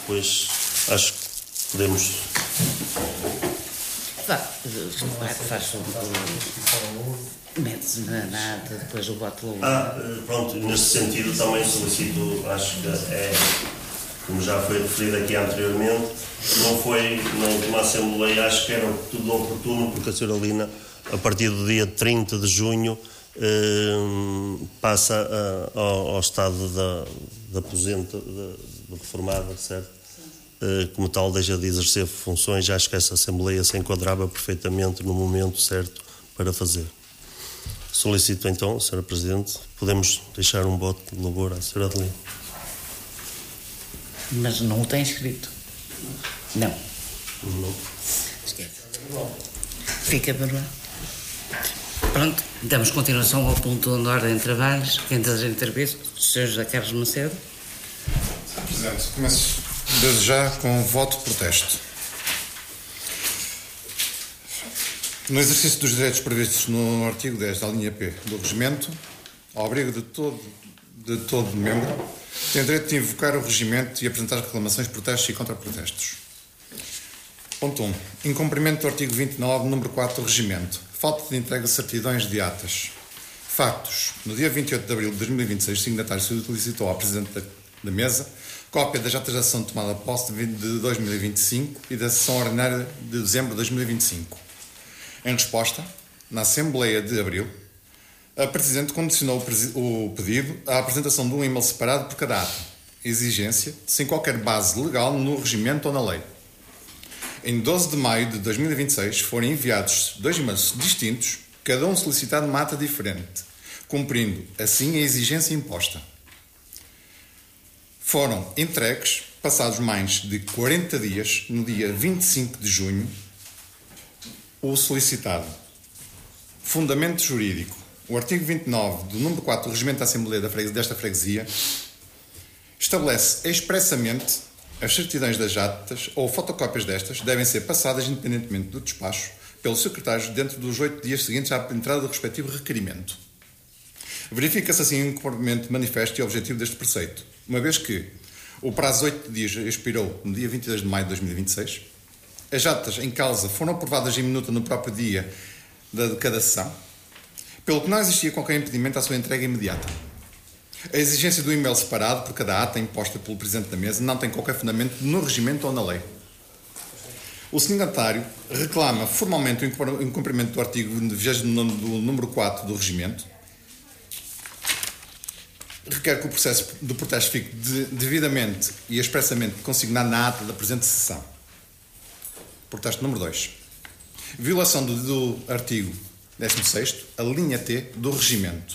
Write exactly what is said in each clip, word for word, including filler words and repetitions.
depois acho que podemos... Vá, faz o... mete-se na nada, depois o voto logo. Ah, pronto, nesse sentido também solicito, acho que é, como já foi referido aqui anteriormente, não foi na última Assembleia, acho que era tudo oportuno, porque a senhora Lina, a partir do dia trinta de junho, eh, passa a, ao, ao estado da, da aposenta, da, da reformada, certo? Eh, como tal, deixa de exercer funções. Acho que essa Assembleia se enquadrava perfeitamente no momento certo para fazer. Solicito então, senhora Presidente, podemos deixar um voto de louvor à senhora Adelina. Mas não o tem escrito? Não. Não. Esquece. Fica para... Pronto, damos continuação ao ponto de ordem de trabalhos. Quem deseja intervir? O senhor José Carlos Macedo. senhor Presidente, começo desde já com o voto de protesto. No exercício dos direitos previstos no artigo dez da linha P do Regimento, ao abrigo de todo, de todo membro, tem direito de invocar o regimento e apresentar reclamações, protestos e contra-protestos. Ponto um. Incumprimento do artigo vinte e nove, número quatro do Regimento. Falta de entrega de certidões de atas. Factos. No dia vinte e oito de abril de dois mil e vinte e seis, o signatário solicitou ao Presidente da, da Mesa cópia das atas de ação de tomada de posse de dois mil e vinte e cinco e da sessão ordinária de dezembro de dois mil e vinte e cinco. Em resposta, na Assembleia de Abril, a Presidente condicionou o pedido à apresentação de um e-mail separado por cada ata, exigência sem qualquer base legal no regimento ou na lei. Em doze de maio de dois mil e vinte e seis foram enviados dois e-mails distintos, cada um solicitado uma ata diferente, cumprindo assim a exigência imposta. Foram entregues, passados mais de quarenta dias, no dia vinte e cinco de junho, o solicitado. Fundamento jurídico. O artigo vinte e nove do número quatro do Regimento da Assembleia da Freguesia, desta freguesia estabelece expressamente as certidões das atas ou fotocópias destas devem ser passadas independentemente do despacho pelos secretários dentro dos oito dias seguintes à entrada do respectivo requerimento. Verifica-se assim um cumprimento manifesto e objetivo deste preceito, uma vez que o prazo de oito dias expirou no dia vinte e dois de maio de dois mil e vinte e seis, as atas em causa foram aprovadas em minuta no próprio dia de cada sessão, pelo que não existia qualquer impedimento à sua entrega imediata. A exigência do e-mail separado por cada ata imposta pelo Presidente da Mesa não tem qualquer fundamento no regimento ou na lei. O signatário reclama formalmente o incumprimento do artigo vigésimo nono do número quatro do regimento, requer que o processo do protesto fique de, devidamente e expressamente consignado na ata da presente sessão. Protesto número dois. Violação do, do artigo décimo sexto, a linha T do regimento.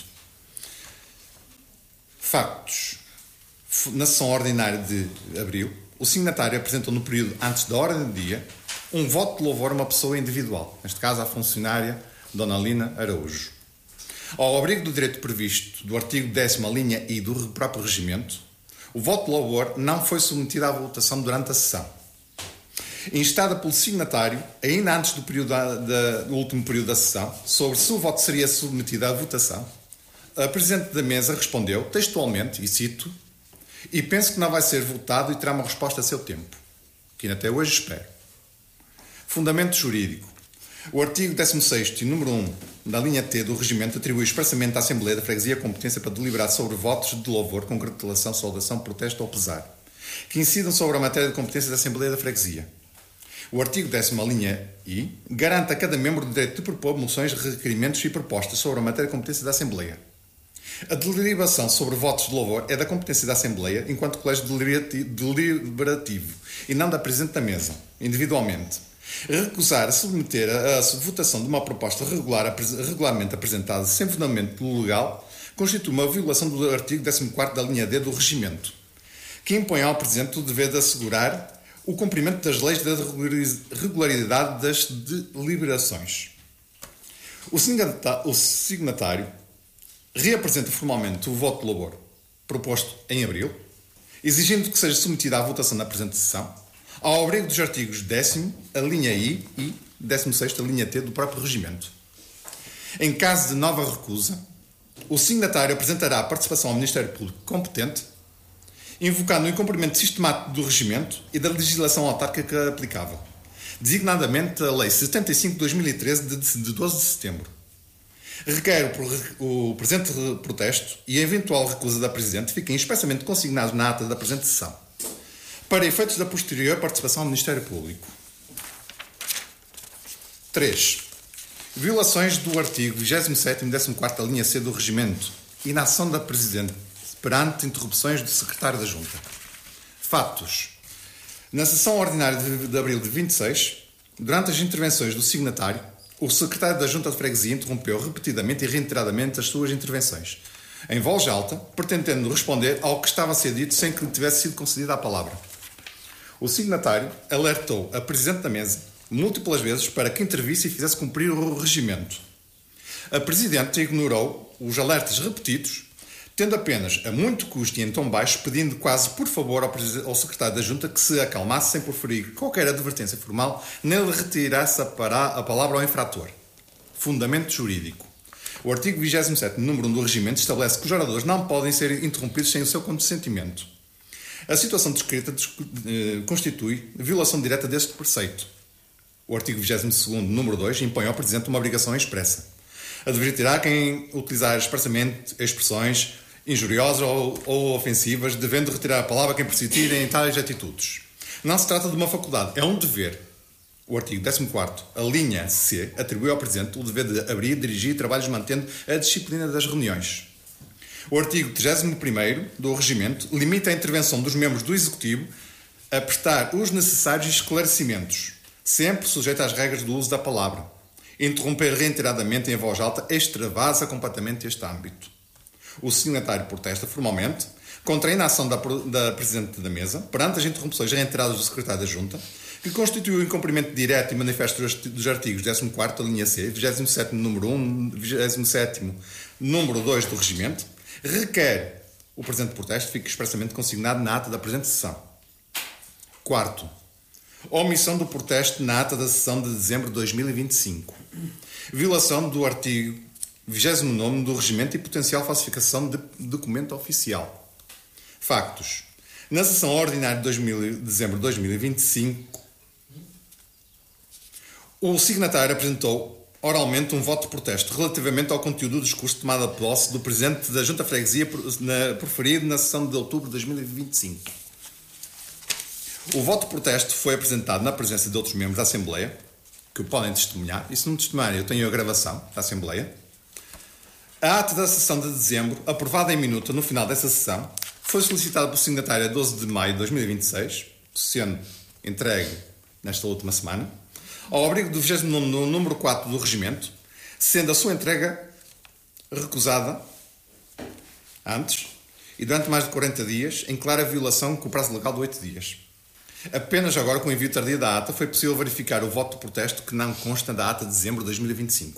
Factos. Na sessão ordinária de abril, o signatário apresentou no período antes da ordem do dia um voto de louvor a uma pessoa individual, neste caso a funcionária Dona Lina Araújo. Ao abrigo do direito previsto do artigo décimo, a linha I do próprio regimento, o voto de louvor não foi submetido à votação durante a sessão. Instada pelo signatário, ainda antes do, período da, da, do último período da sessão, sobre se o voto seria submetido à votação, a Presidente da Mesa respondeu textualmente, e cito, e penso que não vai ser votado e terá uma resposta a seu tempo, que ainda até hoje espero. Fundamento jurídico. O artigo décimo sexto e número um da linha T do regimento atribui expressamente à Assembleia da Freguesia a competência para deliberar sobre votos de louvor, congratulação, saudação, protesto ou pesar, que incidam sobre a matéria de competência da Assembleia da Freguesia. O artigo décimo, a linha I, garante a cada membro o direito de propor moções, requerimentos e propostas sobre a matéria de competência da Assembleia. A deliberação sobre votos de louvor é da competência da Assembleia enquanto colégio deliberativo e não da Presidente da Mesa, individualmente. Recusar a submeter a, a votação de uma proposta regular, regularmente apresentada sem fundamento legal constitui uma violação do artigo décimo quarto da linha D do Regimento, que impõe ao Presidente o dever de assegurar o cumprimento das leis da regularidade das deliberações. O signatário reapresenta formalmente o voto de louvor proposto em abril, exigindo que seja submetido à votação na presente sessão, ao abrigo dos artigos décimo, a linha I e décimo sexto, a linha T do próprio regimento. Em caso de nova recusa, o signatário apresentará a participação ao Ministério Público competente invocando o incumprimento sistemático do regimento e da legislação autárquica aplicável, designadamente a Lei setenta e cinco de dois mil e treze, de doze de setembro. Requer o presente protesto e a eventual recusa da Presidente fiquem expressamente consignados na ata da presente sessão, para efeitos da posterior participação ao Ministério Público. três. Violações do artigo vigésimo sétimo, décimo quarto, linha C do Regimento. Inação da Presidente perante interrupções do Secretário da Junta. Fatos. Na sessão ordinária de, de abril de vinte e seis, durante as intervenções do signatário, o Secretário da Junta de Freguesia interrompeu repetidamente e reiteradamente as suas intervenções, em voz alta, pretendendo responder ao que estava a ser dito sem que lhe tivesse sido concedida a palavra. O signatário alertou a Presidente da Mesa múltiplas vezes para que intervisse e fizesse cumprir o regimento. A Presidente ignorou os alertas repetidos, tendo apenas, a muito custo e em tom baixo, pedindo quase por favor ao, ao Secretário da Junta que se acalmasse sem proferir qualquer advertência formal, nem lhe retirasse a, para, a palavra ao infrator. Fundamento jurídico. O artigo vigésimo sétimo, número um do Regimento, estabelece que os oradores não podem ser interrompidos sem o seu consentimento. A situação descrita constitui violação direta deste preceito. O artigo vigésimo segundo, número dois, impõe ao Presidente uma obrigação expressa. Advertirá quem utilizar expressamente expressões injuriosas ou, ou ofensivas, devendo retirar a palavra quem persistir em tais atitudes. Não se trata de uma faculdade, é um dever. O artigo décimo quarto, a linha C, atribui ao Presidente o dever de abrir, dirigir trabalhos mantendo a disciplina das reuniões. O artigo trigésimo primeiro do Regimento limita a intervenção dos membros do Executivo a prestar os necessários esclarecimentos, sempre sujeito às regras do uso da palavra. Interromper reiteradamente em voz alta extravasa completamente este âmbito. O signatário protesta formalmente contra a inação da, da Presidente da Mesa perante as interrupções reiteradas do Secretário da Junta, que constitui o incumprimento direto e manifesto dos artigos décimo quarto, linha C, vigésimo sétimo, número um, vigésimo sétimo, número dois do Regimento, requer o presente protesto fique expressamente consignado na ata da presente sessão. Quarto. Omissão do protesto na ata da sessão de dezembro de dois mil e vinte e cinco. Violação do artigo vigésimo nono do Regimento e potencial falsificação de documento oficial. Factos. Na sessão ordinária de, dois mil, de dezembro de dois mil e vinte e cinco, o signatário apresentou oralmente um voto de protesto relativamente ao conteúdo do discurso de tomada de posse do Presidente da Junta de Freguesia proferido na sessão de outubro de dois mil e vinte e cinco. O voto de protesto foi apresentado na presença de outros membros da Assembleia, que podem testemunhar, e se não testemunharem, eu tenho a gravação da Assembleia. A ata da sessão de dezembro, aprovada em minuta no final dessa sessão, foi solicitada pelo signatário a doze de maio de dois mil e vinte e seis, sendo entregue nesta última semana, ao abrigo do vigésimo nono número quatro do Regimento, sendo a sua entrega recusada antes e durante mais de quarenta dias, em clara violação com o prazo legal de oito dias. Apenas agora, com o envio tardio da ata, foi possível verificar o voto de protesto que não consta da ata de dezembro de dois mil e vinte e cinco.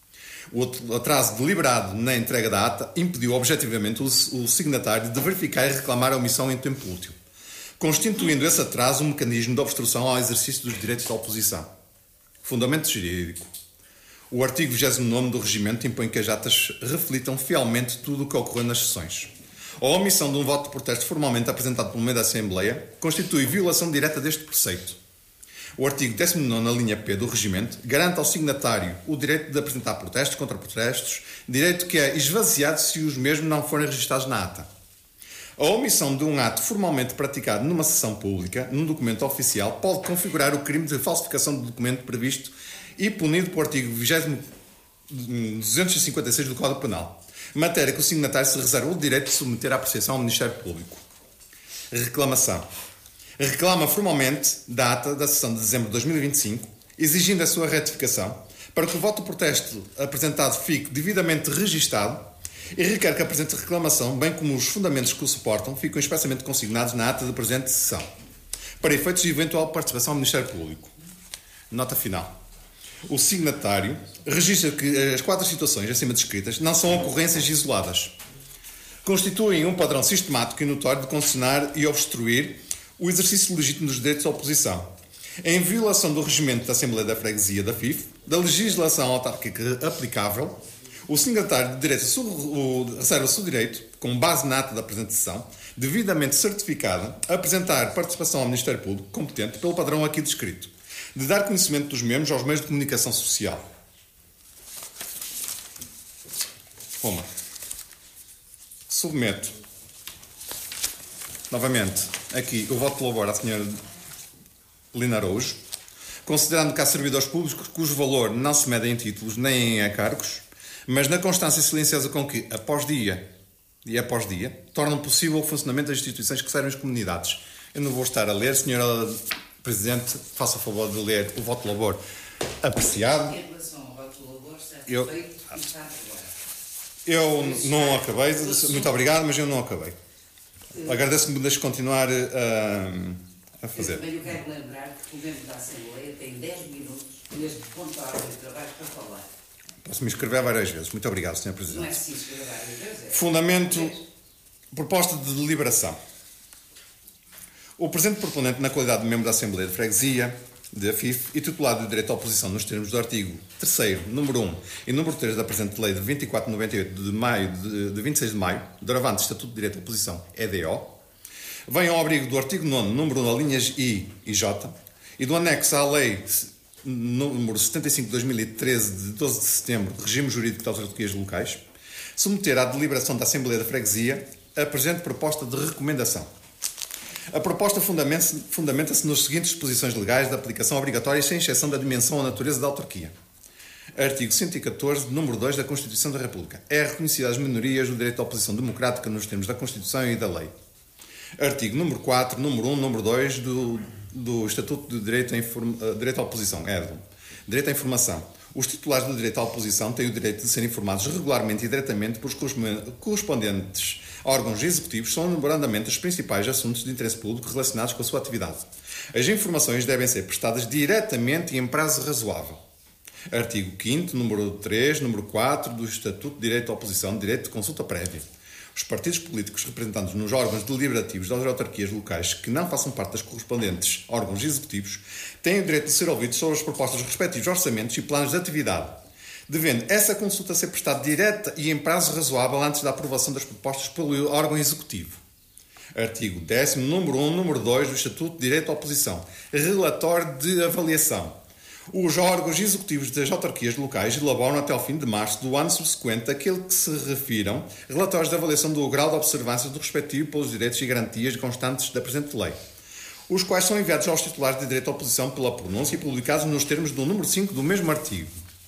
O atraso deliberado na entrega da ata impediu objetivamente o signatário de verificar e reclamar a omissão em tempo útil, constituindo esse atraso um mecanismo de obstrução ao exercício dos direitos da oposição. Fundamento jurídico. O artigo vigésimo nono do Regimento impõe que as atas reflitam fielmente tudo o que ocorreu nas sessões. A omissão de um voto de protesto formalmente apresentado pelo meio da Assembleia constitui violação direta deste preceito. O artigo décimo nono, a linha P do Regimento, garante ao signatário o direito de apresentar protestos contra protestos, direito que é esvaziado se os mesmos não forem registados na ata. A omissão de um ato formalmente praticado numa sessão pública, num documento oficial, pode configurar o crime de falsificação de documento previsto e punido pelo artigo duzentos e cinquenta e seis do Código Penal, matéria que o signatário se reserva o direito de submeter à apreciação ao Ministério Público. Reclamação. Reclama formalmente da ata da sessão de dezembro de dois mil e vinte e cinco, exigindo a sua retificação, para que o voto de protesto apresentado fique devidamente registado e requer que a presente reclamação, bem como os fundamentos que o suportam, fiquem expressamente consignados na ata da presente sessão, para efeitos de eventual participação ao Ministério Público. Nota final. O signatário registra que as quatro situações acima descritas não são ocorrências isoladas. Constituem um padrão sistemático e notório de condicionar e obstruir o exercício legítimo dos direitos da oposição, em violação do regimento da Assembleia da Freguesia da F I F, da legislação autárquica aplicável. O signatário de direito reserva-se o direito, com base na ata da presente sessão, devidamente certificada, apresentar participação ao Ministério Público competente pelo padrão aqui descrito, de dar conhecimento dos membros aos meios de comunicação social. Uma. Submeto novamente aqui o voto de labor à senhora Lina Araújo, considerando que há servidores públicos cujo valor não se mede em títulos nem em encargos, mas na constância silenciosa com que, após dia e após dia, tornam possível o funcionamento das instituições que servem as comunidades. Eu não vou estar a ler, senhora Presidente, faça o favor de ler o voto de labor apreciado. Em relação ao voto de labor, está Eu, feito e está agora. eu não acabei, muito obrigado, mas eu não acabei. Agradeço que me deixe continuar a, a fazer. Eu também quero lembrar que o membro da Assembleia tem dez minutos neste ponto de ordem de trabalho para falar. Posso me inscrever várias vezes. Muito obrigado, senhor Presidente. Não é se inscrever várias vezes. É. Fundamento, proposta de deliberação. O presente proponente, na qualidade de membro da Assembleia de Freguesia, da F I F, e titular de direito à oposição nos termos do artigo terceiro, número um e número três da presente lei de vinte e quatro de noventa e oito de, maio, de, de vinte e seis de maio, do Avante Estatuto de Direito à Oposição, E D O, vem ao abrigo do artigo nono, número um, linhas I e J, e do anexo à lei número setenta e cinco de dois mil e treze, de doze de setembro, de regime jurídico das autarquias locais, submeter à deliberação da Assembleia da Freguesia a presente proposta de recomendação. A proposta fundamenta-se, fundamenta-se nas seguintes disposições legais de aplicação obrigatória, sem exceção da dimensão ou natureza da autarquia. Artigo cento e catorze, número dois da Constituição da República. É reconhecido às minorias o direito à oposição democrática nos termos da Constituição e da lei. Artigo número quatro, número um, número dois do, do Estatuto de Direito à, Inform... direito à Oposição, E D O. Direito à informação. Os titulares do direito à oposição têm o direito de ser informados regularmente e diretamente pelos correspondentes órgãos executivos sobre brandamente os principais assuntos de interesse público relacionados com a sua atividade. As informações devem ser prestadas diretamente e em prazo razoável. Artigo quinto, número três, número quatro do Estatuto de Direito à Oposição, direito de consulta prévia. Os partidos políticos representados nos órgãos deliberativos das autarquias locais que não façam parte dos correspondentes órgãos executivos têm o direito de ser ouvidos sobre as propostas dos respectivos orçamentos e planos de atividade, devendo essa consulta ser prestada direta e em prazo razoável antes da aprovação das propostas pelo órgão executivo. Artigo décimo, número um, número dois do Estatuto de Direito à Oposição. Relatório de avaliação. Os órgãos executivos das autarquias locais elaboram até ao fim de março do ano subsequente àquele que se refiram relatórios de avaliação do grau de observância do respectivo pelos direitos e garantias constantes da presente lei, os quais são enviados aos titulares de direito à oposição pela pronúncia e publicados nos termos do número cinco do mesmo artigo.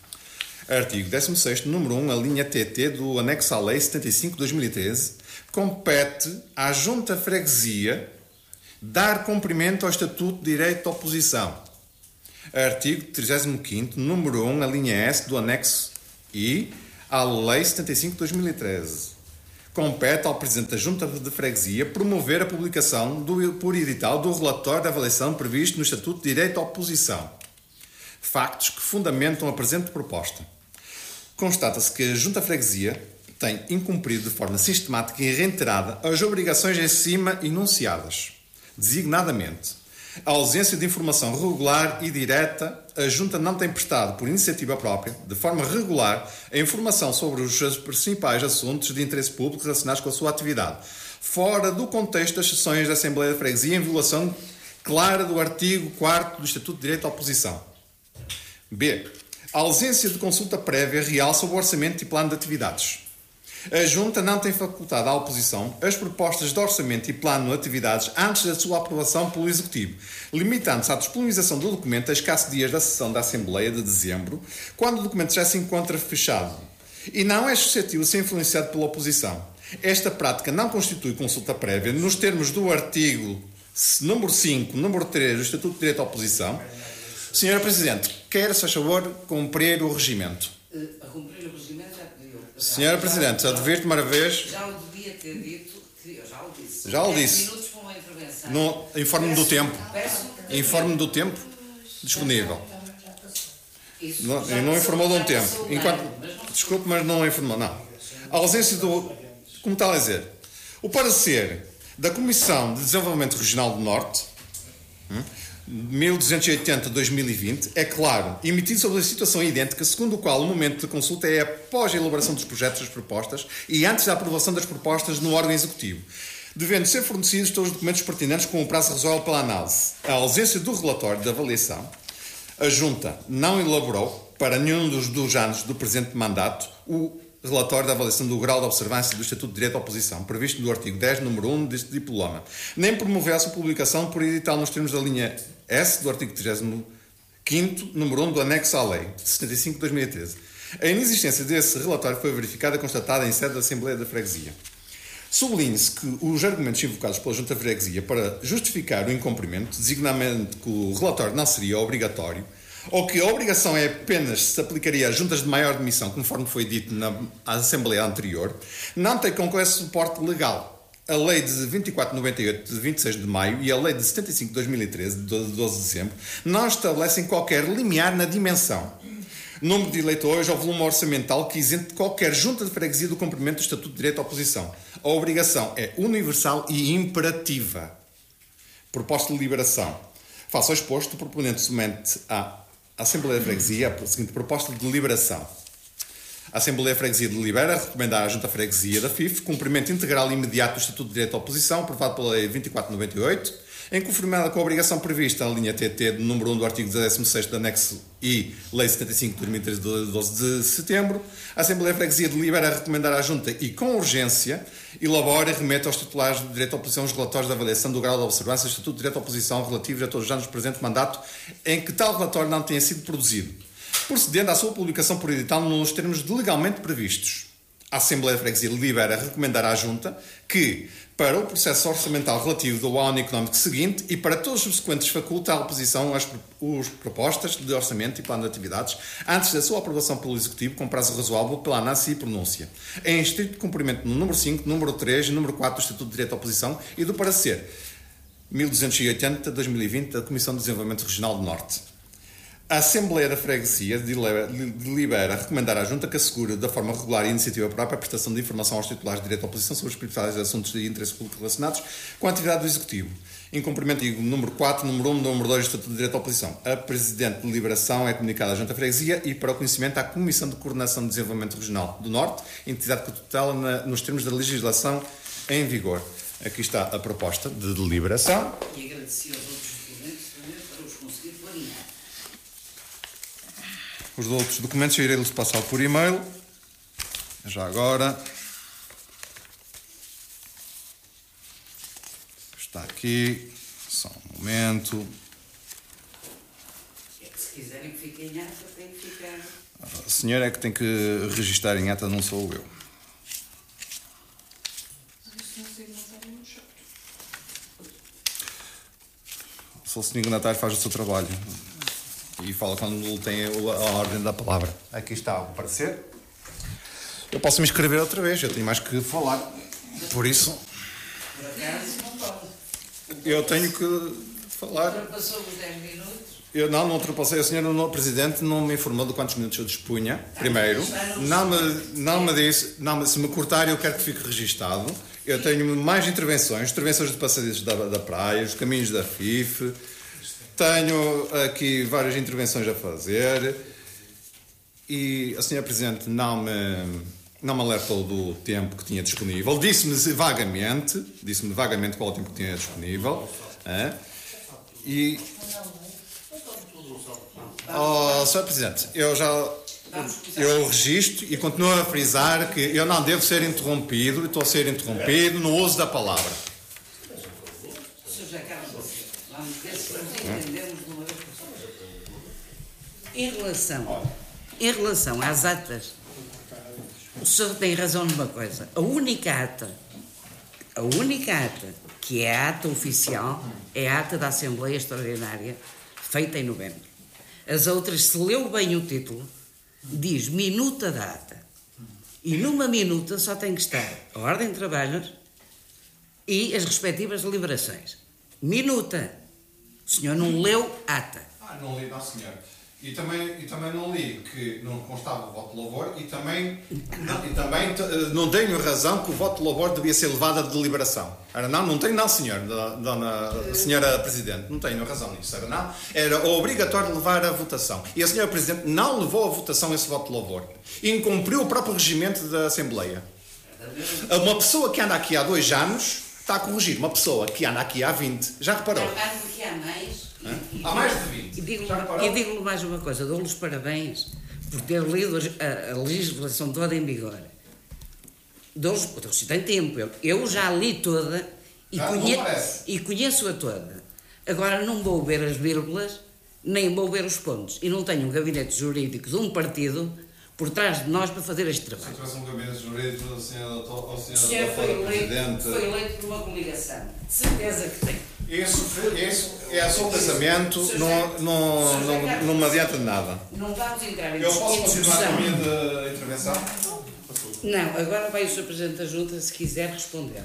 Artigo décimo sexto, número um, a linha T T do anexo à lei setenta e cinco de dois mil e treze, compete à Junta Freguesia dar cumprimento ao Estatuto de Direito à Oposição. Artigo trigésimo quinto, número um, a linha S do anexo I à lei setenta e cinco de dois mil e treze. Compete ao Presidente da Junta de Freguesia promover a publicação do, por edital do relatório de avaliação previsto no Estatuto de Direito à Oposição. Factos que fundamentam a presente proposta. Constata-se que a Junta Freguesia tem incumprido de forma sistemática e reiterada as obrigações em cima enunciadas. Designadamente, a ausência de informação regular e direta, a Junta não tem prestado, por iniciativa própria, de forma regular, a informação sobre os principais assuntos de interesse público relacionados com a sua atividade, fora do contexto das sessões da Assembleia de Freguesia, em violação clara do artigo quarto do Estatuto de Direito à Oposição. B. A ausência de consulta prévia real sobre o orçamento e plano de atividades. A Junta não tem facultado à oposição as propostas de orçamento e plano de atividades antes da sua aprovação pelo Executivo, limitando-se à disponibilização do documento a escassos dias da sessão da Assembleia de dezembro, quando o documento já se encontra fechado, e não é suscetível de ser influenciado pela oposição. Esta prática não constitui consulta prévia nos termos do artigo número cinco, número três do Estatuto de Direito à Oposição. senhora Presidente, quer, se faz favor, cumprir o regimento. A cumprir o regimento já pediu. senhora Presidente, advirto-me uma vez... Já o devia ter dito, que eu já o disse. Já o disse. minutos para uma intervenção. No, informe-me do tempo. Peço, Informe-me do tempo disponível. Isso Não, já não informou de um já tempo. passou um Enquanto, ano, mas não- desculpe, mas não informou, não. A ausência do... Como está a dizer? O parecer da Comissão de Desenvolvimento Regional do Norte, hum, mil duzentos e oitenta de dois mil e vinte, é claro, emitido sobre a situação idêntica, segundo o qual o momento de consulta é após a elaboração dos projetos das propostas e antes da aprovação das propostas no órgão executivo. devendo ser fornecidos todos os documentos pertinentes com o prazo razoável pela análise. A ausência do relatório de avaliação, a Junta não elaborou, para nenhum dos dois anos do presente mandato, o relatório da avaliação do grau de observância do Estatuto de Direito à Oposição, previsto no artigo dez, número um deste diploma, nem promoveu a sua publicação por edital nos termos da linha S do artigo trigésimo quinto, número um do anexo à Lei setenta e cinco de dois mil e treze. A inexistência desse relatório foi verificada e constatada em sede da Assembleia da Freguesia. Sublinhe-se que os argumentos invocados pela Junta de Freguesia para justificar o incumprimento, designadamente que o relatório não seria obrigatório, ou que a obrigação é apenas se aplicaria às juntas de maior admissão, conforme foi dito na Assembleia anterior, não tem qualquer suporte legal. A Lei de vinte e quatro de noventa e oito, de vinte e seis de maio, e a Lei de setenta e cinco de dois mil e treze, de doze de dezembro, não estabelecem qualquer limiar na dimensão, número de eleitores ou volume orçamental que isente qualquer junta de freguesia do cumprimento do Estatuto de Direito à Oposição. A obrigação é universal e imperativa. Proposta de deliberação. Face ao exposto, o proponente submete à Assembleia de Freguesia a seguinte proposta de deliberação. A Assembleia de Freguesia delibera recomendar à Junta de Freguesia da F I F cumprimento integral e imediato do Estatuto de Direito à Oposição, aprovado pela Lei vinte e quatro de noventa e oito, em conformidade com a obrigação prevista na linha T T do número um do artigo décimo sexto do anexo I, Lei setenta e cinco de dois mil e treze, de doze de setembro. A Assembleia de Freguesia delibera recomendar à Junta e, com urgência, elabora e remete aos titulares de direito à oposição os relatórios de avaliação do grau de observância do Estatuto de Direito à Oposição relativos a todos os anos do presente mandato em que tal relatório não tenha sido produzido, procedendo à sua publicação por edital nos termos legalmente previstos. A Assembleia de Freguesia delibera recomendar à Junta que, para o processo orçamental relativo do ano económico seguinte e para todos os subsequentes, faculta à oposição as, as propostas de orçamento e plano de atividades antes da sua aprovação pelo Executivo com prazo razoável pela análise e pronúncia, em estrito cumprimento no número cinco, número três e número quatro do Estatuto de Direito à Oposição e do parecer mil duzentos e oitenta de dois mil e vinte da Comissão de Desenvolvimento Regional do Norte. A Assembleia da Freguesia delibera recomendar à Junta que assegure, da forma regular e iniciativa própria, a prestação de informação aos titulares de direito à oposição sobre os principais assuntos de interesse público relacionados com a atividade do Executivo. Em cumprimento do número quatro, número um, número dois do Estatuto de Direito à Oposição. A Presidente de Deliberação é comunicada à Junta da Freguesia e para o conhecimento à Comissão de Coordenação de Desenvolvimento Regional do Norte, entidade que tutela na, nos termos da legislação em vigor. Aqui está a proposta de deliberação. E agradecer aos outros documentos também para os conseguir planear. Os outros documentos eu irei-los passar por e-mail. Já agora. Está aqui. Só um momento. Se quiserem que fique em ata, tem que ficar. A senhora é que tem que registrar em ata, não sou eu. Só o senhor Natário faz o seu trabalho. E fala quando tem a ordem da palavra. Aqui está o parecer. Eu posso me inscrever outra vez, eu tenho mais que falar. Por isso, Por acaso, não pode. eu tenho que falar. Ultrapassou os dez minutos. Eu não, não ultrapassei. A senhora, o Presidente, não me informou de quantos minutos eu dispunha. Primeiro, não me, não me disse, não me, se me cortar, eu quero que fique registado. Eu tenho mais intervenções, intervenções de passadiços da, da praia, os caminhos da F I F. Tenho aqui várias intervenções a fazer e a senhora Presidente não me, não me alertou do tempo que tinha disponível. Disse-me vagamente, disse-me vagamente qual o tempo que tinha disponível. É? E... Oh, senhor Presidente, eu já eu registro e continuo a frisar que eu não devo ser interrompido, estou a ser interrompido no uso da palavra. Vamos ver se nos entendemos de uma vez por todas. Em relação, em relação às atas, o senhor tem razão numa coisa. A única ata, a única ata que é a ata oficial é a ata da Assembleia Extraordinária feita em novembro. As outras, se leu bem o título, diz minuta da ata. E numa minuta só tem que estar a ordem de trabalhos e as respectivas deliberações. Minuta. O senhor não leu ata. Ah, não li, não, senhor. E também, e também não li que não constava o voto de louvor e também, não, e também não tenho razão que o voto de louvor devia ser levado à deliberação. Era não, não tenho não, senhor, dona, senhora Presidente, não tenho razão nisso. Era não, era obrigatório levar a votação. E a senhora Presidente não levou a votação esse voto de louvor. Incumpriu o próprio regimento da Assembleia. Uma pessoa que anda aqui há dois anos Está a corrigir uma pessoa que anda aqui há vinte. Já reparou? Já ando aqui há mais. E, e, há mais de vinte. E digo-lhe digo mais uma coisa, dou-lhe os parabéns por ter lido a, a legislação toda em vigor. Dou-lhes, se tem tempo, eu, eu já li toda e, ah, conhe, e conheço-a toda. Agora não vou ver as vírgulas, nem vou ver os pontos. E não tenho um gabinete jurídico de um partido por trás de nós para fazer este trabalho. Se tivesse um gabinete jurídico, o senhor O senhor foi eleito, foi eleito por uma coligação. De certeza que tem. Isso, isso é só pensamento, não, não, não, não me adianta de nada. Não vamos entrar em Eu posso continuar discussão. com a minha intervenção? Não, agora vai o senhor Presidente da Junta, se quiser responder.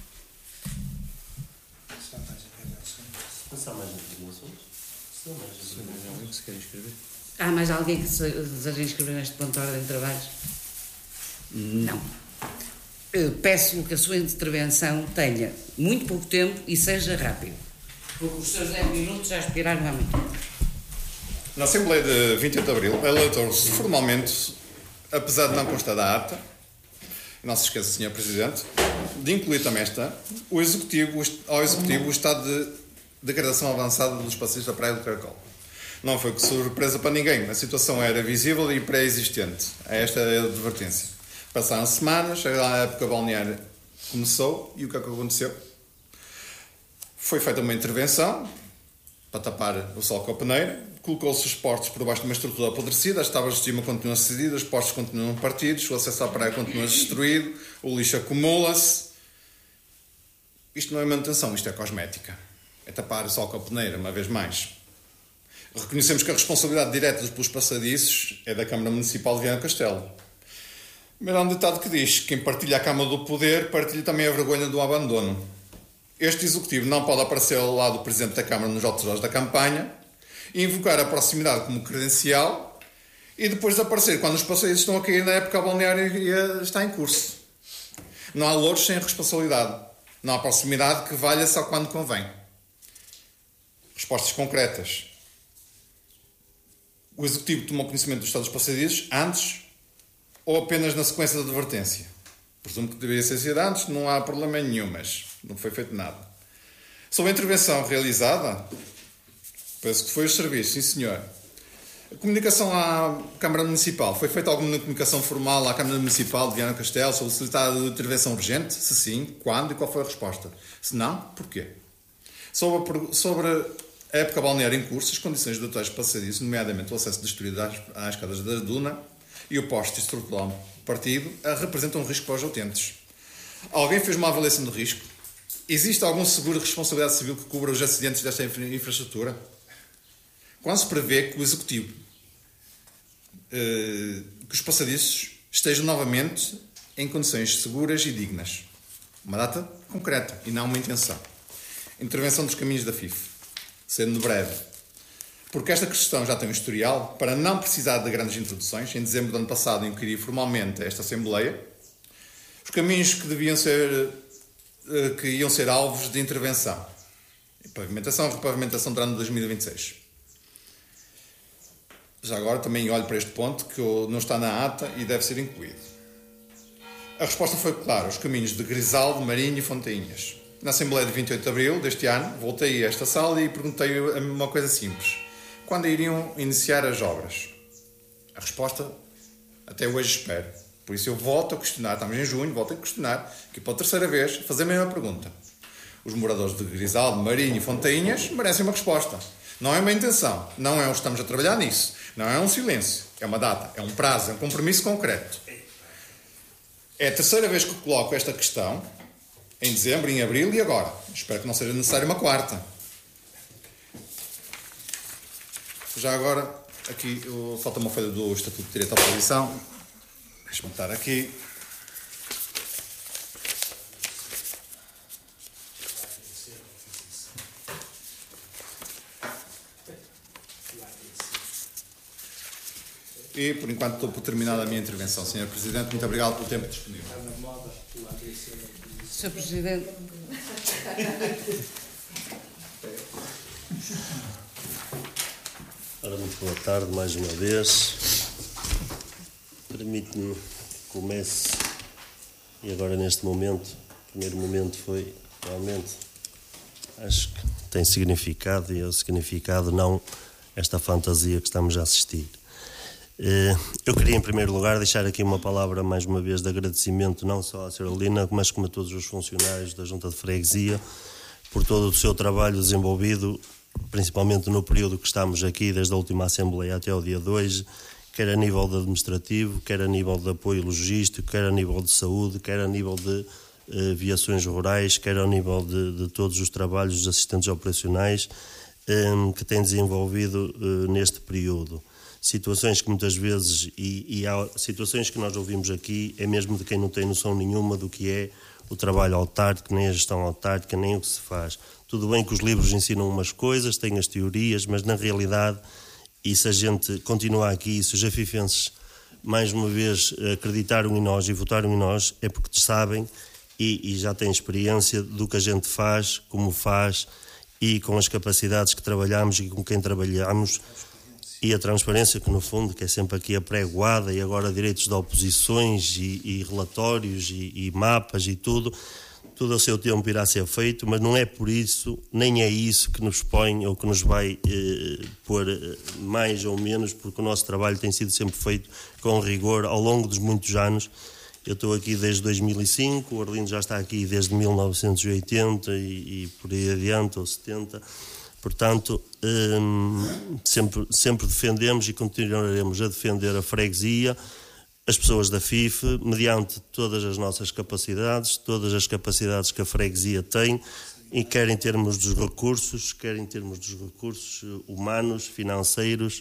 Passar mais informações? Se não, mais informações. Se quer inscrever. Há mais alguém que se deseja inscrever neste ponto de ordem de trabalhos? Não. Eu peço que a sua intervenção tenha muito pouco tempo e seja rápido. Porque os seus dez minutos já expiraram há muito tempo. Na Assembleia de vinte e oito de Abril, eleitou-se formalmente, apesar de não constar da ata, não se esqueça, senhor Presidente, de incluir também esta, o executivo, ao Executivo o estado de degradação avançada dos passeios da Praia do Caracol. Não foi surpresa para ninguém, a situação era visível e pré-existente. Esta é a advertência. Passaram semanas, a época balneária começou e o que é que aconteceu? Foi feita uma intervenção para tapar o sol com a peneira, colocou-se os postos por baixo de uma estrutura apodrecida, as tábuas de estima continuam cedidas, os postos continuam partidos, o acesso à praia continua destruído, o lixo acumula-se. Isto não é manutenção, isto é cosmética. É tapar o sol com a peneira, uma vez mais. Reconhecemos que a responsabilidade direta pelos passadiços é da Câmara Municipal de Viana do Castelo. Mas há um ditado que diz que quem partilha a cama do poder partilha também a vergonha do abandono. Este Executivo não pode aparecer ao lado do Presidente da Câmara nos altos horas da campanha e invocar a proximidade como credencial e depois de aparecer quando os passeios estão a cair na época balneária está em curso. Não há louros sem responsabilidade. Não há proximidade que valha só quando convém. Respostas concretas. O Executivo tomou conhecimento do estado dos passadiços antes ou apenas na sequência da advertência? Presumo que deveria ser sido antes, não há problema nenhum, mas não foi feito nada. Sobre a intervenção realizada, penso que foi o serviço, sim senhor. A comunicação à Câmara Municipal, foi feita alguma comunicação formal à Câmara Municipal de Viana do Castelo, solicitada de intervenção urgente? Se sim, quando e qual foi a resposta? Se não, porquê? Sobre a, sobre a época balneária em curso, as condições de atuais passadiços, nomeadamente o acesso destruído às, às escadas da duna e o poste estrutural partido, representam um risco para os utentes. Alguém fez uma avaliação de risco? Existe algum seguro de responsabilidade civil que cubra os acidentes desta infra infraestrutura? Quando se prevê que o Executivo, eh, que os passadiços estejam novamente em condições seguras e dignas? Uma data concreta e não uma intenção. Intervenção dos caminhos da F I F, sendo breve. Porque esta questão já tem um historial, para não precisar de grandes introduções, em dezembro do ano passado inquiri formalmente esta Assembleia, os caminhos que deviam ser, que iam ser alvos de intervenção. Pavimentação e repavimentação durante dois mil e vinte e seis. Já agora também olho para este ponto, que não está na ata e deve ser incluído. A resposta foi clara, os caminhos de Grisaldo, Marinho e Fontainhas. Na Assembleia de vinte e oito de Abril deste ano, voltei a esta sala e perguntei uma coisa simples. Quando iriam iniciar as obras? A resposta, até hoje espero. Por isso eu volto a questionar, estamos em junho, volto a questionar, que pela terceira vez, fazer a mesma pergunta. Os moradores de Grisaldo, Marinho e Fontainhas merecem uma resposta. Não é uma intenção, não é um estamos a trabalhar nisso, não é um silêncio, é uma data, é um prazo, é um compromisso concreto. É a terceira vez que coloco esta questão, em dezembro, em abril e agora. Espero que não seja necessário uma quarta. Já agora, aqui falta uma folha do Estatuto de Direito à Oposição. Deixa-me estar aqui. E, por enquanto, estou por terminada a minha intervenção, senhor Presidente. Muito obrigado pelo tempo disponível. senhor Presidente. Ora, muito boa tarde, mais uma vez. Permite-me que comece, e agora neste momento, o primeiro momento foi realmente acho que tem significado, e é o significado, não esta fantasia que estamos a assistir. Eu queria, em primeiro lugar, deixar aqui uma palavra, mais uma vez, de agradecimento não só à senhora Lina, mas como a todos os funcionários da Junta de Freguesia, por todo o seu trabalho desenvolvido, principalmente no período que estamos aqui, desde a última Assembleia até o dia de hoje, quer a nível de administrativo, quer a nível de apoio logístico, quer a nível de saúde, quer a nível de uh, viações rurais, quer ao nível de, de todos os trabalhos dos assistentes operacionais um, que têm desenvolvido uh, neste período. Situações que muitas vezes, e, e há situações que nós ouvimos aqui, é mesmo de quem não tem noção nenhuma do que é o trabalho autárquico, nem a gestão autárquica, nem o que se faz. Tudo bem que os livros ensinam umas coisas, têm as teorias, mas na realidade, e se a gente continuar aqui, se os afifenses mais uma vez acreditaram em nós e votaram em nós, é porque sabem e, e já têm experiência do que a gente faz, como faz e com as capacidades que trabalhamos e com quem trabalhamos. E a transparência, que no fundo que é sempre aqui apregoada, e agora direitos de oposições e, e relatórios e, e mapas e tudo, tudo ao seu tempo irá ser feito, mas não é por isso, nem é isso que nos põe ou que nos vai eh, pôr mais ou menos, porque o nosso trabalho tem sido sempre feito com rigor ao longo dos muitos anos. Eu estou aqui desde dois mil e cinco, o Arlindo já está aqui desde mil novecentos e oitenta e, e por aí adiante, ou setenta. Portanto, hum, sempre, sempre defendemos e continuaremos a defender a freguesia, as pessoas da F I F, mediante todas as nossas capacidades, todas as capacidades que a freguesia tem, e quer em termos dos recursos, quer em termos dos recursos humanos, financeiros,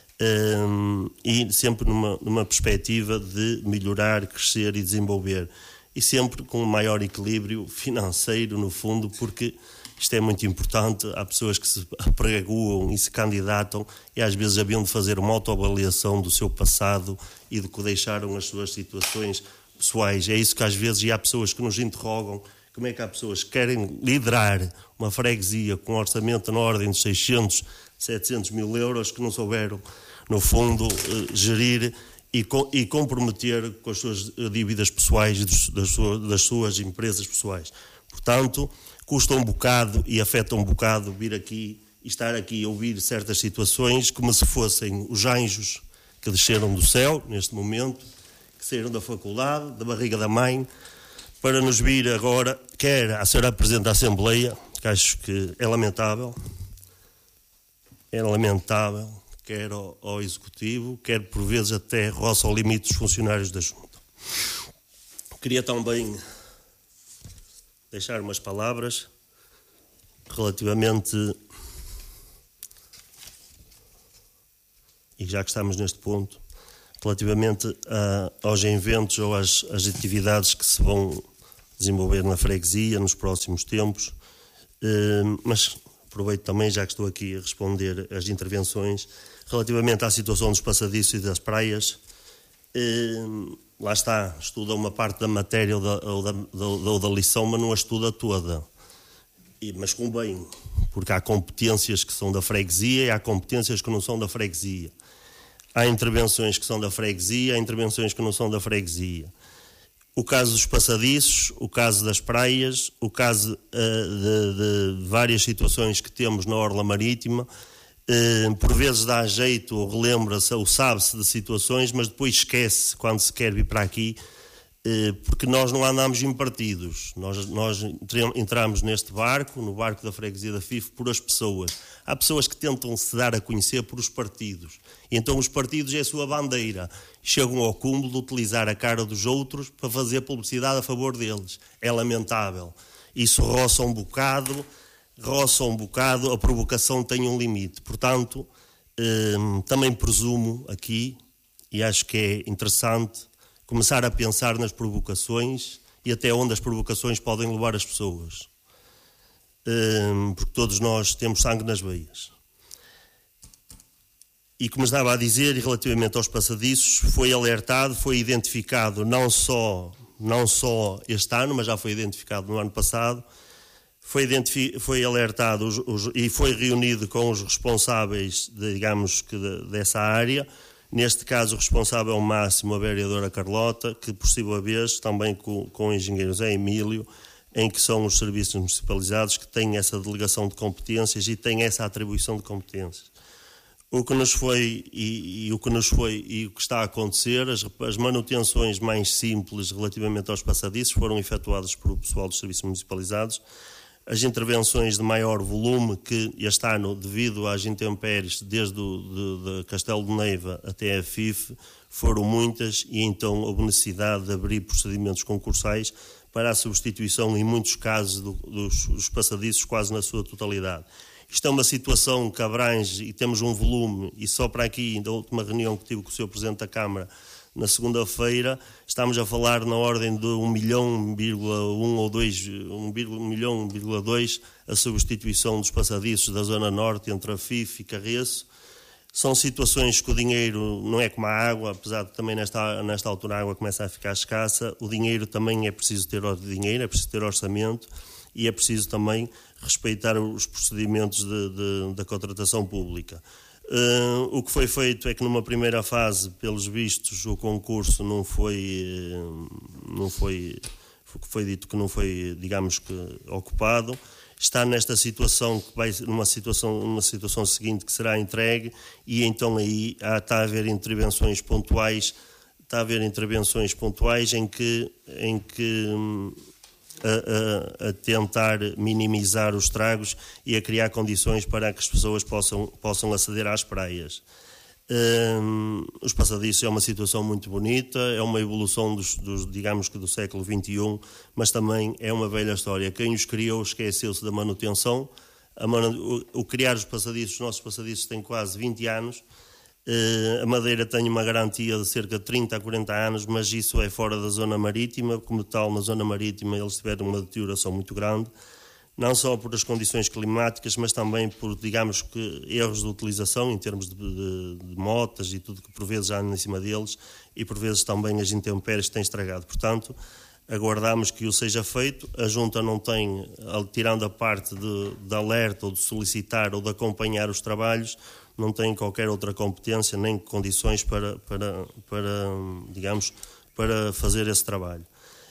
hum, e sempre numa, numa perspectiva de melhorar, crescer e desenvolver. E sempre com um maior equilíbrio financeiro, no fundo, porque isto é muito importante. Há pessoas que se apregoam e se candidatam e às vezes haviam de fazer uma autoavaliação do seu passado e do que deixaram as suas situações pessoais. É isso que às vezes, e há pessoas que nos interrogam, como é que há pessoas que querem liderar uma freguesia com um orçamento na ordem de seiscentos, setecentos mil euros, que não souberam, no fundo, gerir e, e comprometer com as suas dívidas pessoais e das suas, das suas empresas pessoais. Portanto, custa um bocado e afeta um bocado vir aqui e estar aqui a ouvir certas situações como se fossem os anjos que desceram do céu, neste momento, que saíram da faculdade, da barriga da mãe, para nos vir agora, quer a senhora Presidente da Assembleia, que acho que é lamentável, é lamentável, quer ao, ao Executivo, quer por vezes até roça ao limite dos funcionários da Junta. Queria também deixar umas palavras relativamente, e já que estamos neste ponto, relativamente a, aos eventos ou às, às atividades que se vão desenvolver na freguesia nos próximos tempos, eh, mas aproveito também, já que estou aqui a responder as intervenções, relativamente à situação dos passadiços e das praias. Eh, lá está, estuda uma parte da matéria ou da, ou da, ou da lição, mas não a estuda toda. E, mas convém, porque há competências que são da freguesia e há competências que não são da freguesia. Há intervenções que são da freguesia, há intervenções que não são da freguesia. O caso dos passadiços, o caso das praias, o caso uh, de, de várias situações que temos na orla marítima. Uh, por vezes dá jeito ou relembra-se ou sabe-se de situações, mas depois esquece quando se quer vir para aqui, uh, porque nós não andamos em partidos. Nós, nós entramos neste barco, no barco da freguesia da F I F, por as pessoas. Há pessoas que tentam se dar a conhecer por os partidos. E então os partidos é a sua bandeira. Chegam ao cúmulo de utilizar a cara dos outros para fazer publicidade a favor deles. É lamentável. Isso roça um bocado... roça um bocado, a provocação tem um limite. Portanto, eh, também presumo aqui, e acho que é interessante, começar a pensar nas provocações e até onde as provocações podem levar as pessoas. Eh, porque todos nós temos sangue nas veias. E como estava a dizer, e relativamente aos passadiços, foi alertado, foi identificado não só, não só este ano, mas já foi identificado no ano passado. Foi, foi alertado os, os, e foi reunido com os responsáveis, digamos, que de, dessa área. Neste caso, o responsável máximo, a vereadora Carlota, que por sua vez, também com, com o engenheiro Zé Emílio, em que são os serviços municipalizados que têm essa delegação de competências e têm essa atribuição de competências. O que nos foi e, e o que nos foi e o que está a acontecer, as, as manutenções mais simples relativamente aos passadiços foram efetuadas por o pessoal dos serviços municipalizados. As intervenções de maior volume, que este ano, devido às intempéries, desde o de, de Castelo de Neiva até a F I F, foram muitas e então houve necessidade de abrir procedimentos concursais para a substituição, em muitos casos, do, dos, dos passadiços quase na sua totalidade. Isto é uma situação que abrange e temos um volume, e só para aqui, da última reunião que tive com o senhor Presidente da Câmara, na segunda-feira, estamos a falar na ordem de um milhão, vírgula um ou dois, um milhão, vírgula dois, a substituição dos passadiços da Zona Norte entre a F I F e Carreço. São situações que o dinheiro não é como a água, apesar de também nesta, nesta altura a água começa a ficar escassa, o dinheiro também é preciso ter dinheiro, é preciso ter orçamento e é preciso também respeitar os procedimentos de, de, da contratação pública. Uh, o que foi feito é que numa primeira fase, pelos vistos, o concurso não foi, não foi, foi dito que não foi, digamos que, ocupado. Está nesta situação, que vai numa situação, numa situação seguinte que será entregue e então aí há, está a haver intervenções pontuais, está a haver intervenções pontuais em que, em que a, a, a tentar minimizar os estragos e a criar condições para que as pessoas possam, possam aceder às praias. Um, os passadiços é uma situação muito bonita, é uma evolução dos, dos, digamos que do século vinte e um, mas também é uma velha história. Quem os criou esqueceu-se da manutenção. A manu... o, o criar os passadiços, os nossos passadiços têm quase vinte anos, uh, a Madeira tem uma garantia de cerca de trinta a quarenta anos, mas isso é fora da zona marítima. Como tal, na zona marítima eles tiveram uma deterioração muito grande, não só por as condições climáticas, mas também por, digamos que, erros de utilização em termos de, de, de motas e tudo que por vezes há em cima deles e por vezes também as intempéries que têm estragado. Portanto, aguardamos que o seja feito. A Junta não tem, tirando a parte de, de alerta ou de solicitar ou de acompanhar os trabalhos, não tem qualquer outra competência nem condições para, para, para digamos, para fazer esse trabalho.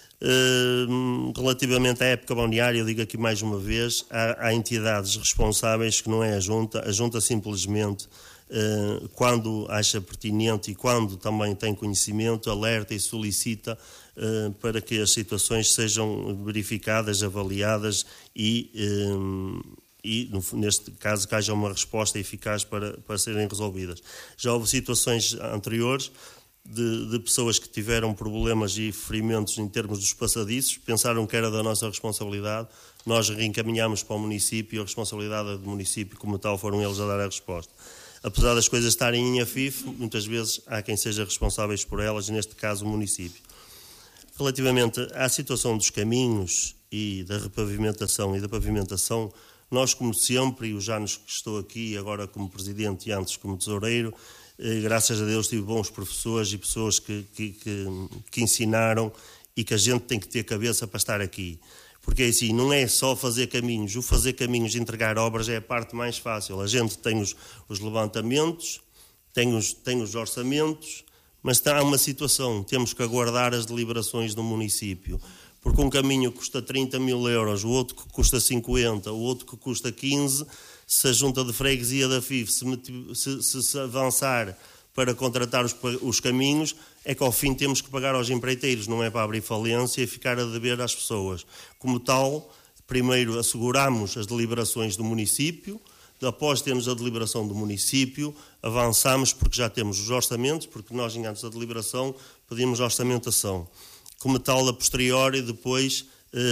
Uh, relativamente à época balneária, eu digo aqui mais uma vez, há, há entidades responsáveis que não é a Junta. A Junta simplesmente, uh, quando acha pertinente e quando também tem conhecimento, alerta e solicita uh, para que as situações sejam verificadas, avaliadas e, uh, e neste caso, que haja uma resposta eficaz para, para serem resolvidas. Já houve situações anteriores De, de pessoas que tiveram problemas e ferimentos em termos dos passadiços, pensaram que era da nossa responsabilidade, nós reencaminhámos para o município e a responsabilidade é do município, como tal foram eles a dar a resposta. Apesar das coisas estarem em A F I F, muitas vezes há quem seja responsáveis por elas, neste caso o município. Relativamente à situação dos caminhos e da repavimentação e da pavimentação, nós, como sempre, e os anos que estou aqui, agora como presidente e antes como tesoureiro, graças a Deus tive bons professores e pessoas que, que, que, que ensinaram e que a gente tem que ter cabeça para estar aqui. Porque assim, não é só fazer caminhos, o fazer caminhos e entregar obras é a parte mais fácil. A gente tem os, os levantamentos, tem os, tem os orçamentos, mas está uma situação, temos que aguardar as deliberações do município. Porque um caminho custa trinta mil euros, o outro que custa cinquenta, o outro que custa quinze, se a Junta de Freguesia da F I F se, se, se avançar para contratar os, os caminhos, é que ao fim temos que pagar aos empreiteiros, não é para abrir falência e ficar a dever às pessoas. Como tal, primeiro asseguramos as deliberações do município, após termos a deliberação do município, avançamos porque já temos os orçamentos, porque nós, antes da deliberação, pedimos orçamentação. Como tal, a posteriori, depois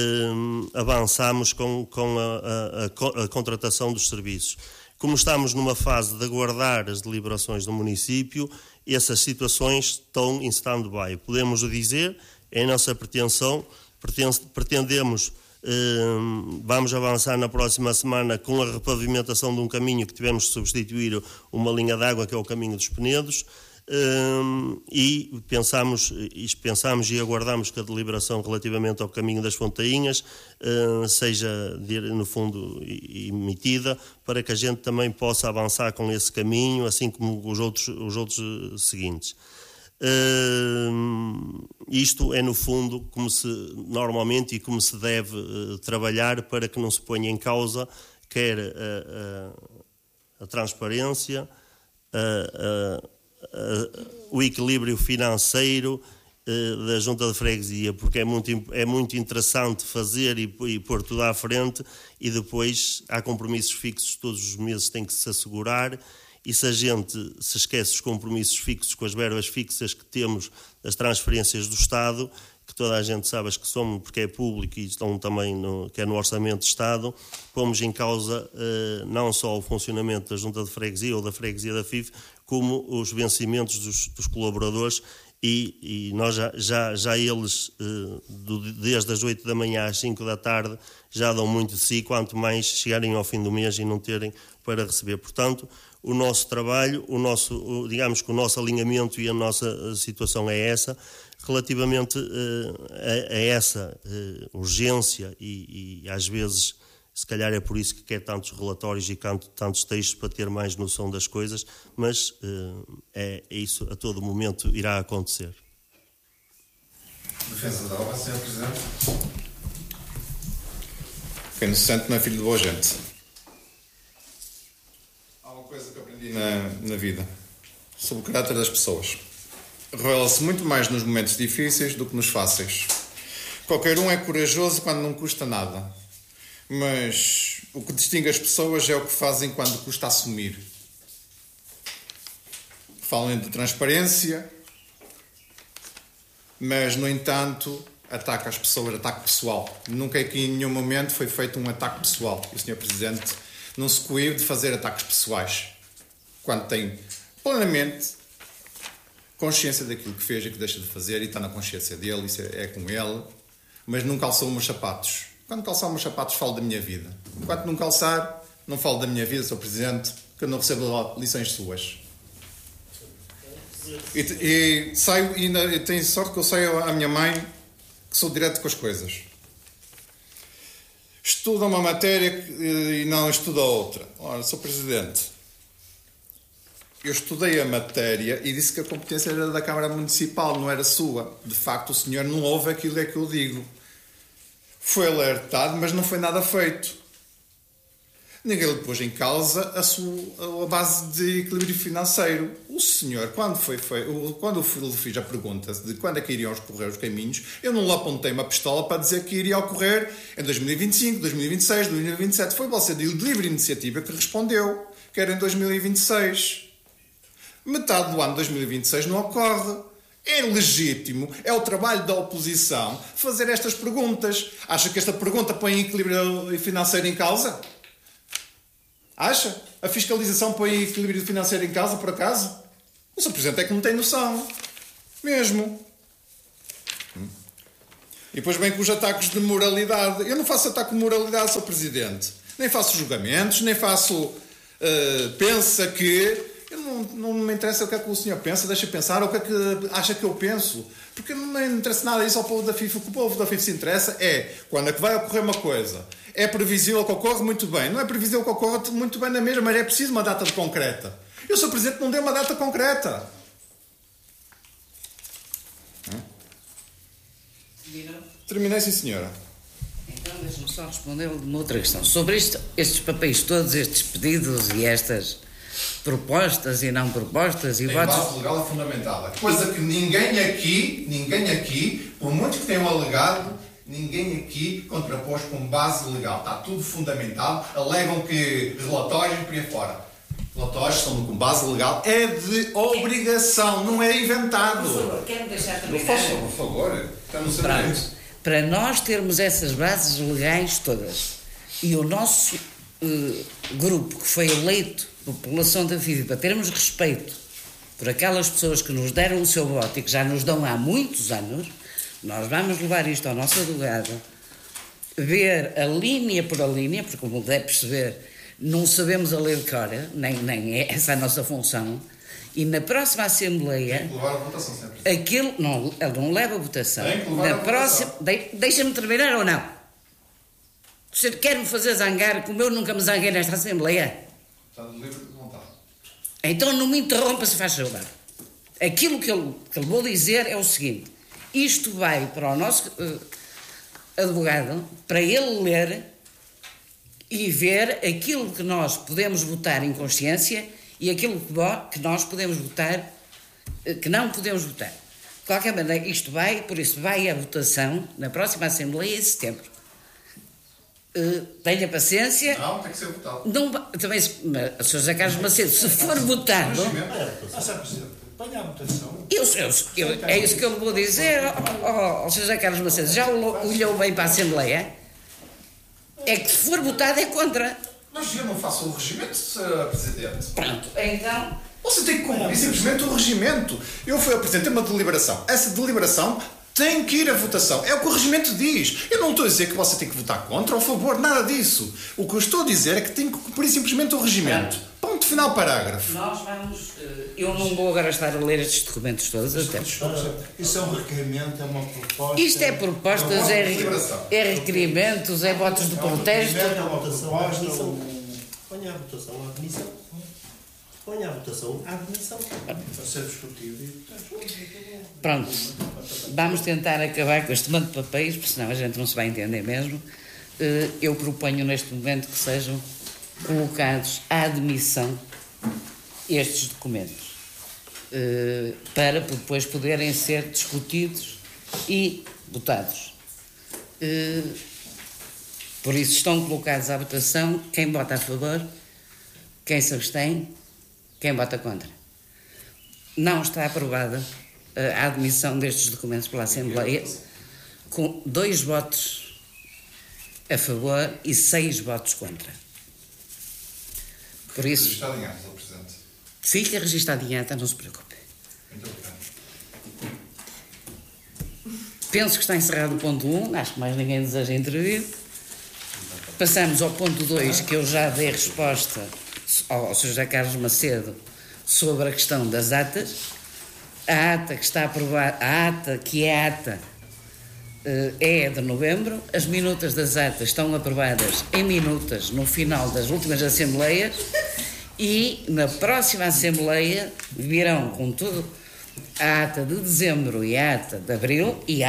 eh, avançamos com, com a, a, a contratação dos serviços. Como estamos numa fase de aguardar as deliberações do município, essas situações estão em stand-by. Podemos o dizer, é a nossa pretensão, pretendemos, eh, vamos avançar na próxima semana com a repavimentação de um caminho que tivemos de substituir uma linha de água, que é o caminho dos Penedos, Um, e pensamos, e pensamos e aguardamos que a deliberação relativamente ao caminho das Fontainhas uh, seja, no fundo, emitida para que a gente também possa avançar com esse caminho, assim como os outros, os outros seguintes. Uh, isto é, no fundo, como se normalmente e como se deve uh, trabalhar para que não se ponha em causa quer a, a, a transparência, a, a, a, o equilíbrio financeiro uh, da Junta de Freguesia, porque é muito, é muito interessante fazer e, e pôr tudo à frente, e depois há compromissos fixos, todos os meses tem que se assegurar. E se a gente se esquece dos compromissos fixos, com as verbas fixas que temos das transferências do Estado, que toda a gente sabe as que somos, porque é público e estão também no, que é no Orçamento de Estado, pomos em causa eh, não só o funcionamento da Junta de Freguesia ou da Freguesia da F I F, como os vencimentos dos, dos colaboradores, e, e nós já, já, já eles, eh, do, desde as oito da manhã às cinco da tarde, já dão muito de si, quanto mais chegarem ao fim do mês e não terem para receber. Portanto, o nosso trabalho, o nosso, digamos que o nosso alinhamento e a nossa situação é essa. Relativamente uh, a, a essa uh, urgência e, e às vezes, se calhar é por isso que quer tantos relatórios e tantos textos para ter mais noção das coisas, mas uh, é, é isso a todo momento irá acontecer. Defesa da obra, senhor Presidente. Quem não se sente não é filho de boa gente. Coisa que aprendi na, na vida sobre o caráter das pessoas. Revela-se muito mais nos momentos difíceis do que nos fáceis. Qualquer um é corajoso quando não custa nada, mas o que distingue as pessoas é o que fazem quando custa assumir. Falam de transparência, mas no entanto ataca as pessoas, ataque pessoal. Nunca aqui em nenhum momento foi feito um ataque pessoal. E o senhor Presidente não se coíbe de fazer ataques pessoais quando tem plenamente consciência daquilo que fez e que deixa de fazer, e está na consciência dele, isso é, é com ele, mas não calçou os meus sapatos. Quando calçar os meus sapatos, falo da minha vida. Enquanto não calçar, não falo da minha vida, senhor Presidente, que eu não recebo lições suas. E, e saio, e ainda tenho sorte que eu saio à minha mãe, que sou direto com as coisas. Estuda uma matéria e não estuda outra. Ora, senhor Presidente, eu estudei a matéria e disse que a competência era da Câmara Municipal, não era sua. De facto, o senhor não ouve aquilo é que eu digo. Foi alertado, mas não foi nada feito. Ninguém lhe pôs em causa a, sua, a base de equilíbrio financeiro. O senhor, quando, foi, foi, quando eu lhe fiz a pergunta de quando é que iriam ocorrer os caminhos, eu não lhe apontei uma pistola para dizer que iria ocorrer em dois mil e vinte e cinco, dois mil e vinte e seis, dois mil e vinte e sete. Foi você de livre iniciativa que respondeu, que era em dois mil e vinte e seis. Metade do ano de dois mil e vinte e seis não ocorre. É legítimo, é o trabalho da oposição fazer estas perguntas. Acha que esta pergunta põe equilíbrio financeiro em causa? Acha? A fiscalização põe equilíbrio financeiro em causa, por acaso? O senhor Presidente é que não tem noção. Mesmo. E depois vem com os ataques de moralidade. Eu não faço ataque de moralidade, senhor Presidente. Nem faço julgamentos, nem faço... Uh, pensa que... Eu não, não me interessa o que é que o senhor pensa, deixa pensar o que é que acha que eu penso. Porque não me interessa nada isso ao povo da F I F. O que o povo da F I F se interessa é quando é que vai ocorrer uma coisa. É previsível que ocorre muito bem. Não é previsível que ocorre muito bem na mesma, mas é preciso uma data concreta. E o senhor Presidente não deu uma data concreta. Terminou? Terminei, sim, senhora. Então, deixe-me só responder uma outra questão. Sobre isto, estes papéis todos, estes pedidos e estas propostas e não propostas e Tem votos... base legal é fundamentada. Coisa que ninguém aqui, ninguém aqui, por muito que tenham alegado, ninguém aqui contrapôs com base legal. Está tudo fundamentado. Alegam que relatórios e por aí fora. Relatórios são com base legal. É de obrigação, não é inventado. Por favor, quer-me deixar terminar? Por favor, por favor. Estamos a ver. Para nós termos essas bases legais todas e o nosso uh, grupo que foi eleito, população da F I V, para termos respeito por aquelas pessoas que nos deram o seu voto e que já nos dão há muitos anos, nós vamos levar isto ao nosso advogado, ver a linha por a linha, porque como deve perceber, não sabemos a ler de cor, nem, nem é essa a nossa função, e na próxima Assembleia... Tem que levar a votação sempre. Aquilo, não, ele não leva a votação. Tem que levar na a próxima, votação. de, deixa-me terminar ou não? Você quer-me fazer zangar como eu nunca me zanguei nesta Assembleia? Está livre de vontade. Então não me interrompa se faz favor. Aquilo que eu, que eu vou dizer é o seguinte: isto vai para o nosso uh, advogado, para ele ler e ver aquilo que nós podemos votar em consciência e aquilo que nós podemos votar, que não podemos votar. De qualquer maneira, isto vai, por isso vai à votação na próxima Assembleia em setembro. Uh, tenha paciência. Não, tem que ser votado. Não, também, o senhor José Carlos Macedo, se for votado. Ponha a votação. Eu, eu, eu, é isso que eu vou dizer ao senhor José Carlos Macedo. Já olhou bem para a Assembleia? É que se for votado é contra. Mas eu não faço o regimento, senhor Presidente. Pronto, então. Você tem que cumprir simplesmente o regimento. Eu fui apresentar uma deliberação. Essa deliberação tem que ir à votação. É o que o regimento diz. Eu não estou a dizer que você tem que votar contra ou a favor, nada disso. O que eu estou a dizer é que tem que cumprir simplesmente o regimento. Ponto final, parágrafo. Nós vamos. Eu não vou agora estar a ler estes documentos todos. Até. Isso é um requerimento, é uma proposta. Isto é propostas, é, é requerimentos, é votos de protesto. É uma votação à admissão. Ponha a votação à admissão. Ponha a votação à admissão. Para ser discutido. Pronto. Vamos tentar acabar com este monte de papéis, porque senão a gente não se vai entender mesmo. Eu proponho neste momento que sejam colocados à admissão estes documentos, para depois poderem ser discutidos e votados. Por isso estão colocados à votação. Quem vota a favor, quem se abstém, quem vota contra. Não está aprovada a admissão destes documentos pela Assembleia, com dois votos a favor e seis votos contra. Por isso, Registado em ata, senhor Presidente. fica registado em ata, não se preocupe. Muito obrigado. Penso que está encerrado o ponto um, acho que mais ninguém deseja intervir. Passamos ao ponto dois, que eu já dei resposta ao senhor José Carlos Macedo sobre a questão das atas. A ata que está aprovada, a ata que é ata, é de novembro. As minutas das atas estão aprovadas em minutas no final das últimas assembleias e na próxima assembleia virão com tudo a ata de dezembro e a ata de abril e a